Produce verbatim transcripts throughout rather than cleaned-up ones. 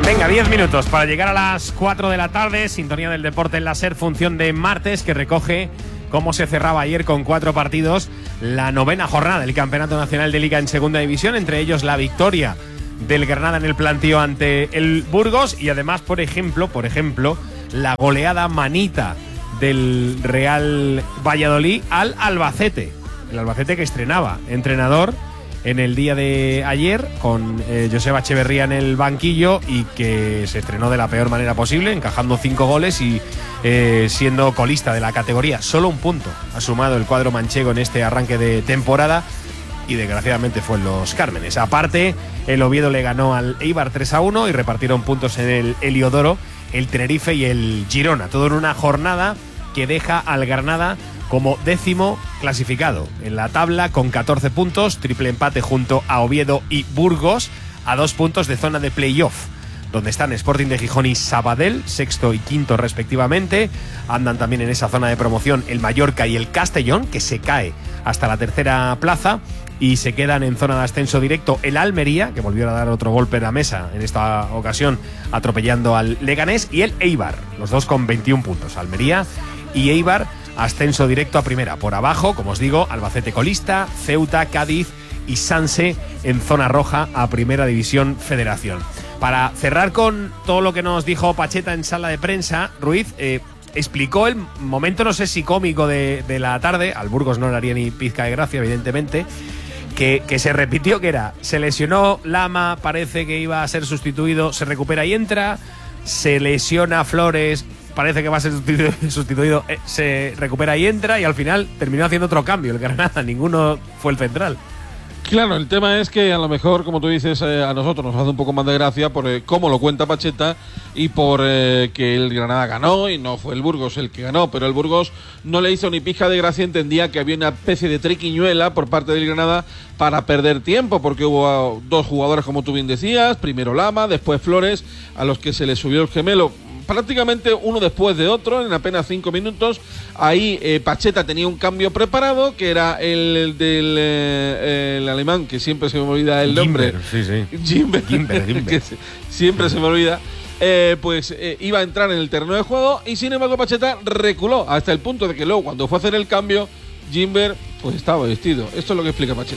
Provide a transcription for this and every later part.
Venga, diez minutos para llegar a las cuatro de la tarde. Sintonía del deporte en la SER, función de martes, que recoge cómo se cerraba ayer con cuatro partidos la novena jornada del Campeonato Nacional de Liga en Segunda División, entre ellos la victoria del Granada en el plantío ante el Burgos y además, por ejemplo, por ejemplo, la goleada manita del Real Valladolid al Albacete. El Albacete que estrenaba entrenador en el día de ayer con eh, Joseba Echeverría en el banquillo y que se estrenó de la peor manera posible, encajando cinco goles y eh, siendo colista de la categoría. Solo un punto ha sumado el cuadro manchego en este arranque de temporada y desgraciadamente fue en Los Cármenes. Aparte, el Oviedo le ganó al Eibar tres a uno y repartieron puntos en el Heliodoro el Tenerife y el Girona. Todo en una jornada que deja al Granada como décimo clasificado en la tabla con catorce puntos, triple empate junto a Oviedo y Burgos, a dos puntos de zona de playoff, donde están Sporting de Gijón y Sabadell, sexto y quinto respectivamente. Andan también en esa zona de promoción el Mallorca y el Castellón, que se cae hasta la tercera plaza, y se quedan en zona de ascenso directo el Almería, que volvió a dar otro golpe en la mesa en esta ocasión atropellando al Leganés, y el Eibar, los dos con veintiún puntos. Almería y Eibar, ascenso directo a primera. Por abajo, como os digo, Albacete colista, Ceuta, Cádiz y Sanse en zona roja a Primera División Federación. Para cerrar con todo lo que nos dijo Pacheta en sala de prensa, Ruiz eh, explicó el momento, no sé si cómico, de, de la tarde. Al Burgos no le haría ni pizca de gracia, evidentemente. Que, que se repitió, que era, se lesionó Lama, parece que iba a ser sustituido, se recupera y entra, se lesiona Flores, parece que va a ser sustituido, sustituido eh, se recupera y entra, y al final terminó haciendo otro cambio el Granada, ninguno fue el central. Claro, el tema es que a lo mejor, como tú dices, eh, a nosotros nos hace un poco más de gracia por eh, cómo lo cuenta Pacheta y por eh, que el Granada ganó y no fue el Burgos el que ganó, pero el Burgos no le hizo ni pija de gracia, entendía que había una especie de triquiñuela por parte del Granada para perder tiempo, porque hubo dos jugadores, como tú bien decías, primero Lama, después Flores, a los que se les subió el gemelo prácticamente uno después de otro en apenas cinco minutos. Ahí eh, Pacheta tenía un cambio preparado, que era el, el del eh, el alemán, que siempre se me olvida el nombre. Gimber, sí, sí. Gimber, Gimber, Gimber. que se, siempre se me olvida. Eh, pues eh, iba a entrar en el terreno de juego y sin embargo Pacheta reculó hasta el punto de que luego, cuando fue a hacer el cambio, Gimber pues estaba vestido. Esto es lo que explica Pacheta.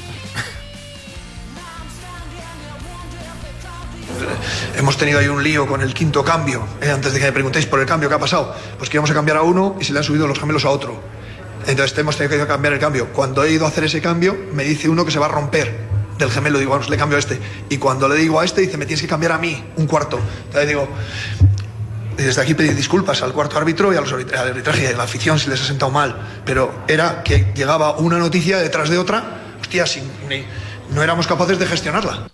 Hemos tenido ahí un lío con el quinto cambio, eh, antes de que me preguntéis por el cambio que ha pasado, pues que íbamos a cambiar a uno y se le han subido los gemelos a otro. Entonces hemos tenido que cambiar el cambio. Cuando he ido a hacer ese cambio, me dice uno que se va a romper del gemelo, digo, vamos, le cambio a este. Y cuando le digo a este, dice, me tienes que cambiar a mí, un cuarto. Entonces digo, desde aquí pedir disculpas al cuarto árbitro y al arbitraje y a la afición si les ha sentado mal, pero era que llegaba una noticia detrás de otra, hostia, sin, ni, no éramos capaces de gestionarla.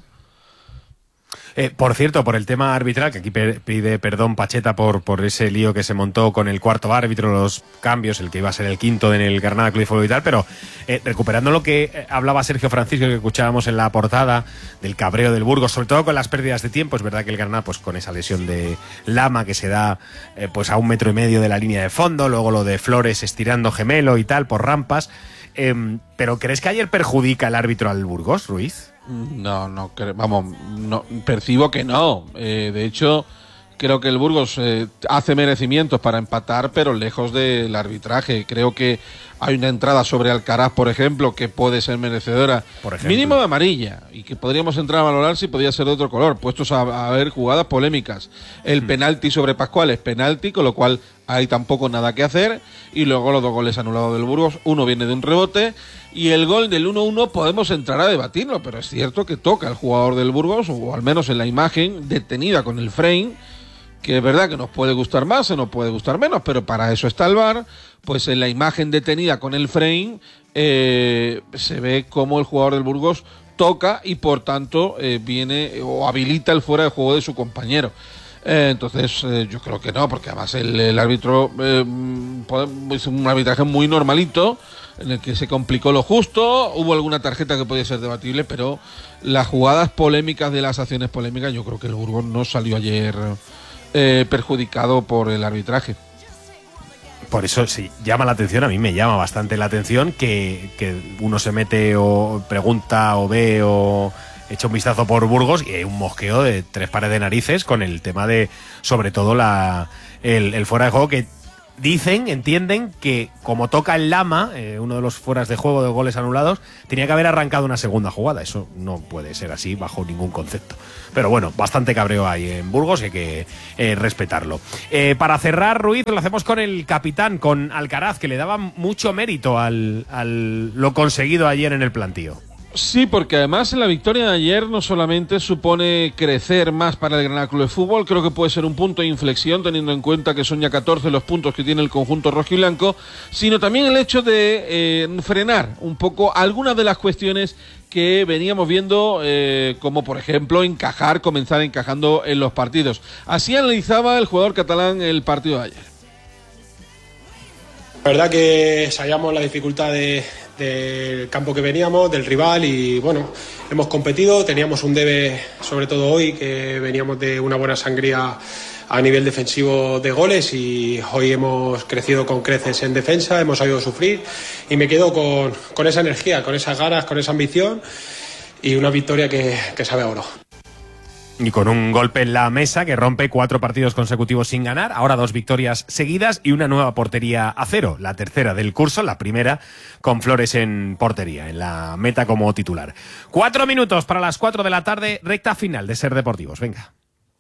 Eh, por cierto, por el tema arbitral, que aquí pide perdón Pacheta por, por ese lío que se montó con el cuarto árbitro, los cambios, el que iba a ser el quinto en el Granada Club de Fútbol y tal, pero eh, recuperando lo que eh, hablaba Sergio Francisco, que escuchábamos en la portada, del cabreo del Burgos, sobre todo con las pérdidas de tiempo. Es verdad que el Granada, pues con esa lesión de Lama que se da eh, pues a un metro y medio de la línea de fondo, luego lo de Flores estirando gemelo y tal por rampas, eh, pero ¿crees que ayer perjudica el árbitro al Burgos, Ruiz? No, no, vamos, no, percibo que no. Eh, de hecho, creo que el Burgos eh, hace merecimientos para empatar, pero lejos del arbitraje. Creo que hay una entrada sobre Alcaraz, por ejemplo, que puede ser merecedora, por ejemplo, mínimo de amarilla, y que podríamos entrar a valorar si podía ser de otro color, puestos a, a ver jugadas polémicas. El hmm. penalti sobre Pascual es penalti, con lo cual hay tampoco nada que hacer, y luego los dos goles anulados del Burgos, uno viene de un rebote, y el gol del uno uno podemos entrar a debatirlo, pero es cierto que toca al jugador del Burgos, o al menos en la imagen detenida con el frame, que es verdad que nos puede gustar más, se nos puede gustar menos, pero para eso está el V A R. Pues en la imagen detenida con el frame eh, se ve cómo el jugador del Burgos toca y por tanto eh, viene o habilita el fuera de juego de su compañero. Eh, entonces eh, yo creo que no, porque además el, el árbitro eh, hizo un arbitraje muy normalito, en el que se complicó lo justo, hubo alguna tarjeta que podía ser debatible, pero las jugadas polémicas de las acciones polémicas, yo creo que el Burgos no salió ayer eh, perjudicado por el arbitraje. Por eso sí, llama la atención, a mí me llama bastante la atención que, que uno se mete o pregunta o ve o echa un vistazo por Burgos y hay un mosqueo de tres pares de narices con el tema de, sobre todo, la el, el fuera de juego que dicen, entienden que como toca el Lama, eh, uno de los fueras de juego de goles anulados, tenía que haber arrancado una segunda jugada. Eso no puede ser así bajo ningún concepto. Pero bueno, bastante cabreo hay en Burgos y hay que eh, respetarlo. Eh, para cerrar, Ruiz, lo hacemos con el capitán, con Alcaraz, que le daba mucho mérito al, al lo conseguido ayer en el plantío. Sí, porque además la victoria de ayer no solamente supone crecer más para el Granada Club de Fútbol, creo que puede ser un punto de inflexión teniendo en cuenta que son ya catorce los puntos que tiene el conjunto rojiblanco, sino también el hecho de eh, frenar un poco algunas de las cuestiones que veníamos viendo, eh, como por ejemplo encajar, comenzar encajando en los partidos. Así analizaba el jugador catalán el partido de ayer. La verdad que sabíamos la dificultad de, del campo que veníamos, del rival y bueno, hemos competido, teníamos un debe sobre todo hoy, que veníamos de una buena sangría a nivel defensivo de goles y hoy hemos crecido con creces en defensa, hemos sabido sufrir y me quedo con, con esa energía, con esas ganas, con esa ambición y una victoria que, que sabe a oro. Y con un golpe en la mesa que rompe cuatro partidos consecutivos sin ganar, ahora dos victorias seguidas y una nueva portería a cero, la tercera del curso, la primera con Flores en portería, en la meta como titular. Cuatro minutos para las cuatro de la tarde, recta final de Ser Deportivos, venga.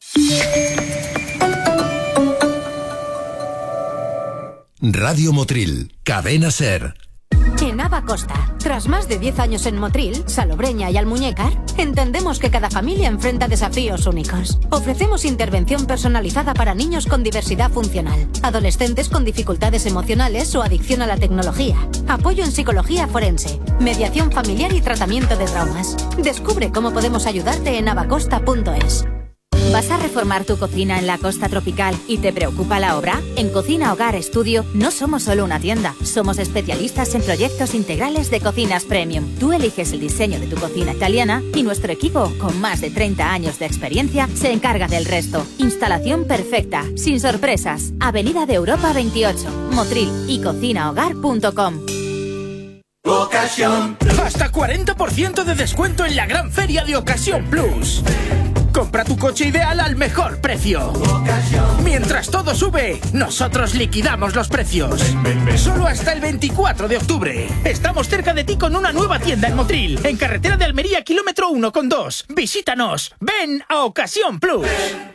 Radio Motril, Cadena Ser. En Ava Costa, tras más de diez años en Motril, Salobreña y Almuñécar, entendemos que cada familia enfrenta desafíos únicos. Ofrecemos intervención personalizada para niños con diversidad funcional, adolescentes con dificultades emocionales o adicción a la tecnología, apoyo en psicología forense, mediación familiar y tratamiento de traumas. Descubre cómo podemos ayudarte en avacosta punto es. ¿Vas a reformar tu cocina en la costa tropical y te preocupa la obra? En Cocina Hogar Estudio no somos solo una tienda, somos especialistas en proyectos integrales de cocinas premium. Tú eliges el diseño de tu cocina italiana y nuestro equipo, con más de treinta años de experiencia, se encarga del resto. Instalación perfecta, sin sorpresas. Avenida de Europa veintiocho, Motril y cocina hogar punto com. Ocasión. Hasta cuarenta por ciento de descuento en la gran feria de Ocasión Plus. Compra tu coche ideal al mejor precio. Mientras todo sube, nosotros liquidamos los precios. Solo hasta el veinticuatro de octubre. Estamos cerca de ti con una nueva tienda en Motril, en carretera de Almería, kilómetro uno con dos. Visítanos. Ven a Ocasión Plus.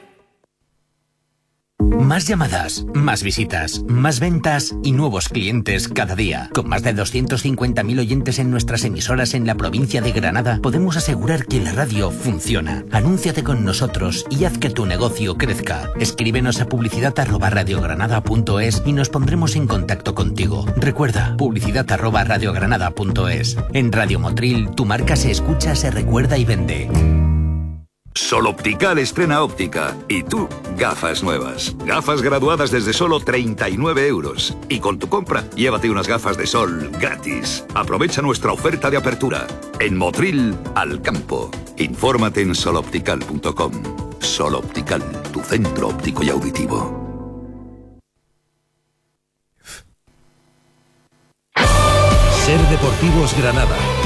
Más llamadas, más visitas, más ventas y nuevos clientes cada día. Con más de doscientos cincuenta mil oyentes en nuestras emisoras en la provincia de Granada, podemos asegurar que la radio funciona. Anúnciate con nosotros y haz que tu negocio crezca. Escríbenos a publicidad arroba radiogranada punto es y nos pondremos en contacto contigo. Recuerda, publicidad arroba radiogranada punto es. En Radio Motril, tu marca se escucha, se recuerda y vende. Sol Optical estrena óptica. Y tú, gafas nuevas. Gafas graduadas desde solo treinta y nueve euros. Y con tu compra, llévate unas gafas de sol gratis. Aprovecha nuestra oferta de apertura. En Motril, al campo. Infórmate en sol optical punto com. Sol Optical, tu centro óptico y auditivo. Ser Deportivos Granada.